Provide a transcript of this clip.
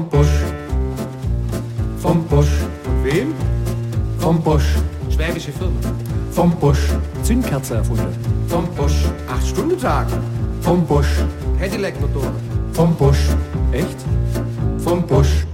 Busch. Vom Busch. Von wem? Vom Busch. Schwäbische Firma. Vom Busch. Zündkerze erfunden. Vom Busch. 8-Stunden-Tag. Vom Busch. Cadillac-Motor. Vom Busch. Echt? Vom Busch.